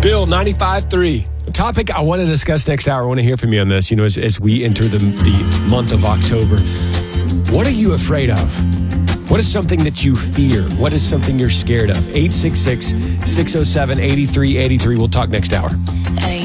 Bill, 95.3. A topic I want to discuss next hour. I want to hear from you on this, as we enter the month of October. What are you afraid of? What is something that you fear? What is something you're scared of? 866-607-8383. We'll talk next hour.